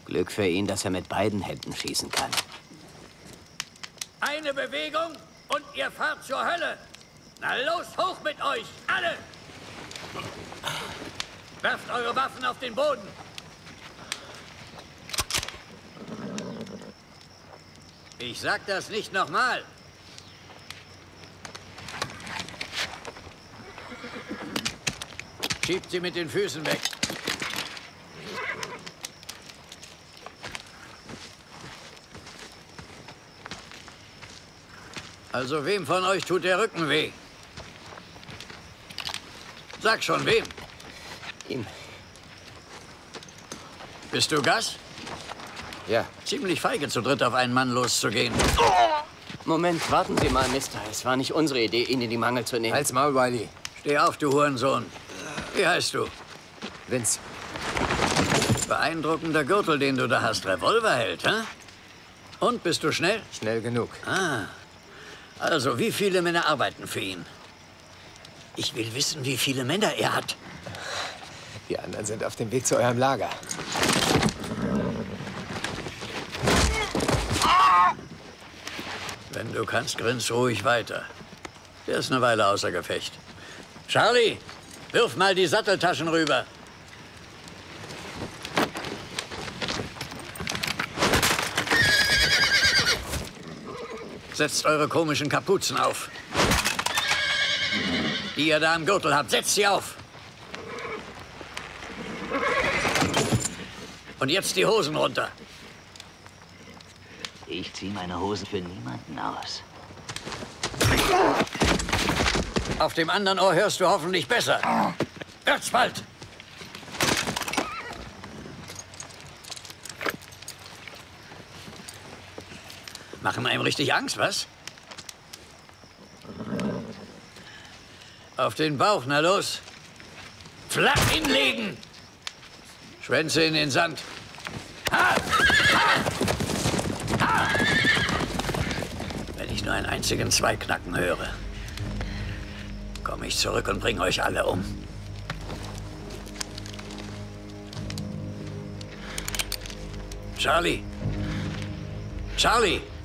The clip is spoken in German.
Glück für ihn, dass er mit beiden Händen schießen kann. Eine Bewegung und ihr fahrt zur Hölle. Na los, hoch mit euch, alle! Werft eure Waffen auf den Boden. Ich sag das nicht nochmal. Schiebt sie mit den Füßen weg. Also wem von euch tut der Rücken weh? Sag schon, wem? Ihm. Bist du Gus? Ja. Ziemlich feige, zu dritt auf einen Mann loszugehen. Moment, warten Sie mal, Mister. Es war nicht unsere Idee, ihn in die Mangel zu nehmen. Halt's Maul, Wiley. Steh auf, du Hurensohn. Wie heißt du? Vince. Beeindruckender Gürtel, den du da hast. Revolverheld, hä? Und, bist du schnell? Schnell genug. Ah. Also, wie viele Männer arbeiten für ihn? Ich will wissen, wie viele Männer er hat. Die anderen sind auf dem Weg zu eurem Lager. Wenn du kannst, grins ruhig weiter. Der ist eine Weile außer Gefecht. Charlie, wirf mal die Satteltaschen rüber. Setzt eure komischen Kapuzen auf. Die ihr da am Gürtel habt, setzt sie auf. Und jetzt die Hosen runter. Ich ziehe meine Hosen für niemanden aus. Auf dem anderen Ohr hörst du hoffentlich besser. Wird's bald. Machen einem richtig Angst, was? Auf den Bauch, na los. Flach hinlegen. Schwänze in den Sand. Ha! Ha! Ha! Wenn ich nur einen einzigen Zweig knacken höre, komme ich zurück und bringe euch alle um. Charlie! Charlie!